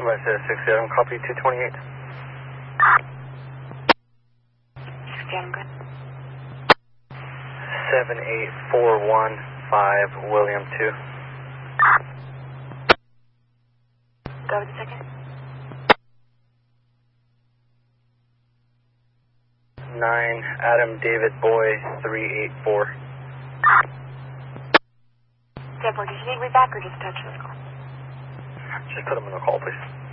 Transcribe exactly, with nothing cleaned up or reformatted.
Somebody said six seven, copy two twenty-eight. six seven, good. seven eight four one five, William two. Go with the second. nine, Adam David Boy, three eight four. ten four, did you need me back or just touch this call? Just put him in the call, please.